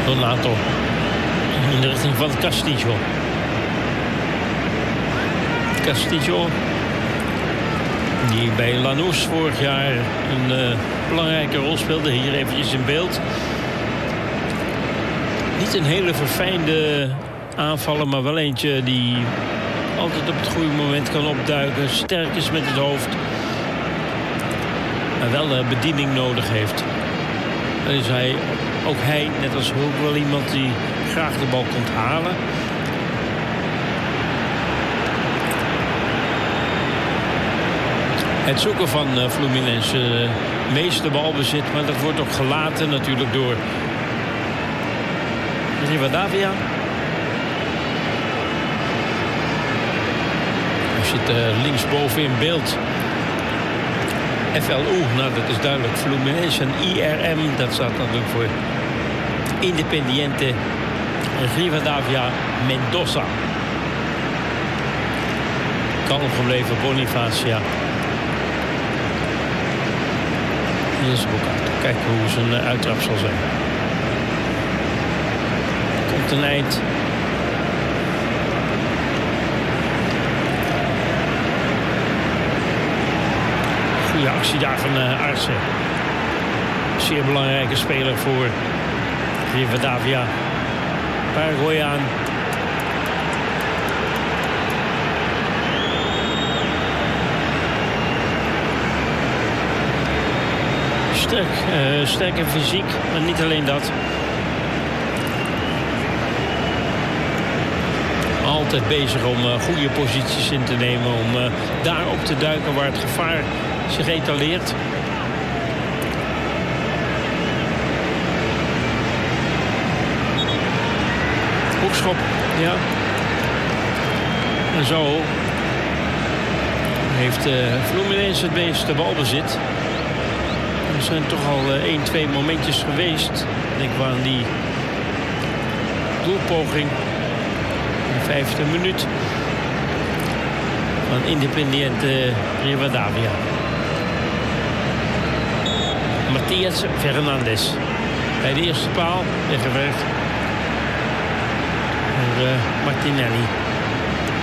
Donato in de richting van Castillo. Castillo, die bij Lanús vorig jaar een belangrijke rol speelde. Hier eventjes in beeld. Niet een hele verfijnde aanvaller, maar wel eentje die altijd op het goede moment kan opduiken. Sterk is met het hoofd. Maar wel bediening nodig heeft. Dan is ook hij, net als Hulk, wel iemand die graag de bal komt halen. Het zoeken van Fluminense meeste balbezit, maar dat wordt ook gelaten natuurlijk door Rivadavia. Hij zit linksboven in beeld. FLU, nou dat is duidelijk Fluminense. En IRM, dat staat natuurlijk voor Independiente Rivadavia Mendoza. Kalm gebleven Bonifacia. Hier is Bocato. Kijken hoe zijn uittrap zal zijn. Komt een eind. Goede actie daar van Arce. Zeer belangrijke speler voor Rivadavia. Paraguayaan. Sterk en fysiek, maar niet alleen dat. Altijd bezig om goede posities in te nemen. Om daar op te duiken waar het gevaar zich etaleert. Hoekschop, ja. En zo heeft Fluminense het meeste balbezit. Er zijn toch al 1-2 momentjes geweest. Denk maar aan die doelpoging. In de 5e minuut. Van Independiente Rivadavia. Matías Fernandes. Bij de eerste paal weggewerkt door Martinelli.